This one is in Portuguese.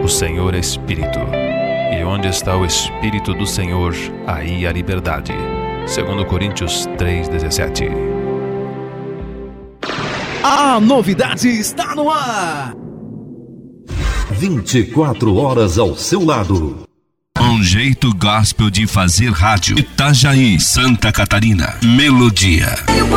Senhor é Espírito, e onde está o Espírito do Senhor, aí há liberdade. 2 Coríntios 3,17. A novidade está no ar. 24 horas ao seu lado. Um jeito gospel de fazer rádio. Itajaí, Santa Catarina. Melodia.